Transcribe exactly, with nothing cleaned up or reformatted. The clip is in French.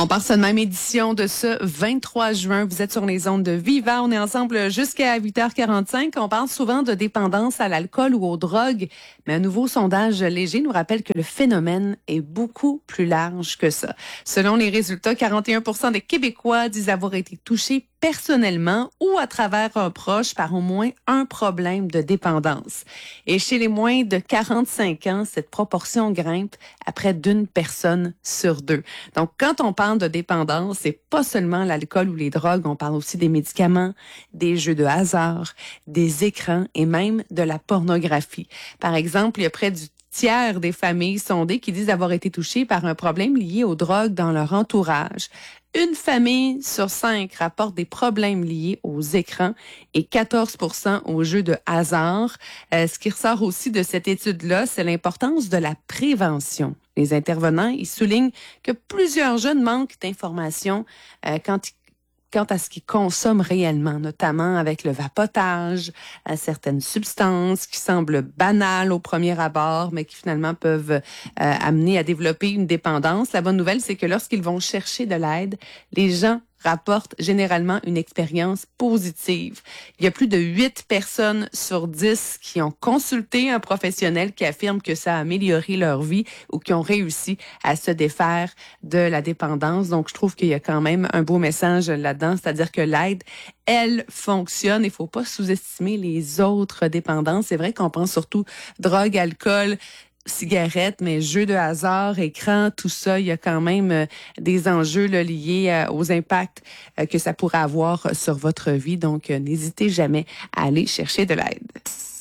On part sur une même édition de ce vingt-trois juin. Vous êtes sur les ondes de Viva. On est ensemble jusqu'à huit heures quarante-cinq. On parle souvent de dépendance à l'alcool ou aux drogues, mais un nouveau sondage léger nous rappelle que le phénomène est beaucoup plus large que ça. Selon les résultats, quarante et un pour cent des Québécois disent avoir été touchés personnellement ou à travers un proche par au moins un problème de dépendance. Et chez les moins de quarante-cinq ans, cette proportion grimpe à près d'une personne sur deux. Donc, quand on parle de dépendance, c'est pas seulement l'alcool ou les drogues, on parle aussi des médicaments, des jeux de hasard, des écrans et même de la pornographie. Par exemple, il y a près du tiers des familles sondées qui disent avoir été touchées par un problème lié aux drogues dans leur entourage. Une famille sur cinq rapporte des problèmes liés aux écrans et quatorze pour cent aux jeux de hasard. Euh, ce qui ressort aussi de cette étude-là, c'est l'importance de la prévention. Les intervenants, ils soulignent que plusieurs jeunes manquent d'informations euh, quand ils quant à ce qu'ils consomment réellement, notamment avec le vapotage, à certaines substances qui semblent banales au premier abord, mais qui finalement peuvent euh, amener à développer une dépendance. La bonne nouvelle, c'est que lorsqu'ils vont chercher de l'aide, les gens rapportent généralement une expérience positive. Il y a plus de huit personnes sur dix qui ont consulté un professionnel qui affirme que ça a amélioré leur vie ou qui ont réussi à se défaire de la dépendance. Donc, je trouve qu'il y a quand même un beau message là-dedans, c'est-à-dire que l'aide, elle fonctionne. Il faut pas sous-estimer les autres dépendances. C'est vrai qu'on pense surtout drogue, alcool, cigarettes, mais jeux de hasard, écran, tout ça, il y a quand même euh, des enjeux là, liés euh, aux impacts euh, que ça pourrait avoir sur votre vie. Donc, euh, n'hésitez jamais à aller chercher de l'aide.